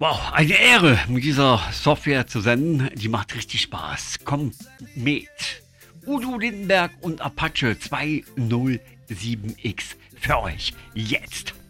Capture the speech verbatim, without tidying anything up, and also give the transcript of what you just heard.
Wow, eine Ehre, mit dieser Software zu senden. Die macht richtig Spaß. Komet, Udo Lindenberg und Apache zwei null sieben X für euch jetzt.